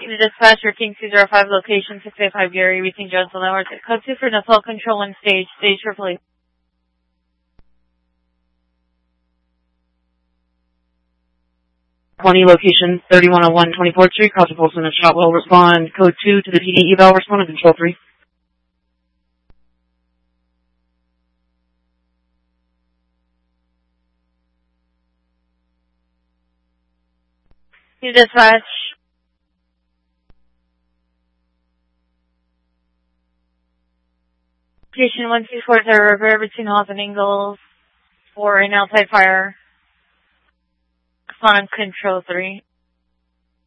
The dispatcher, King 205, location 685 Gary, reaching Jonesville Network. Code 2 for Nassau Control 1 stage for police. 20, location 3101 24th Street, cross enforcement of Shotwell, respond. Code 2 to the PD eval, respond to Control 3. The dispatch. Location 1240 River between Halls and Ingalls for an outside fire. On Control 3.